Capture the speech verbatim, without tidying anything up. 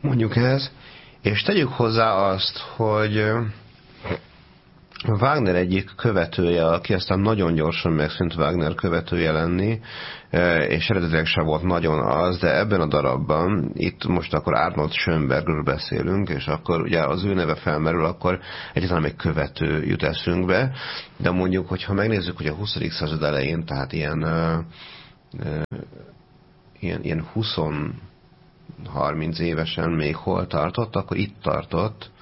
Mondjuk ez, és tegyük hozzá azt, hogy Wagner egyik követője, aki aztán nagyon gyorsan megszűnt Wagner követője lenni, és eredetileg sem volt nagyon az, de ebben a darabban, itt most akkor Arnold Schönbergről beszélünk, és akkor ugye az ő neve felmerül, akkor egyáltalán egy követő jut eszünkbe, de mondjuk, hogyha megnézzük, hogy a huszadik század elején, tehát ilyen, uh, ilyen, ilyen húsz harminc évesen még hol tartott, akkor itt tartott,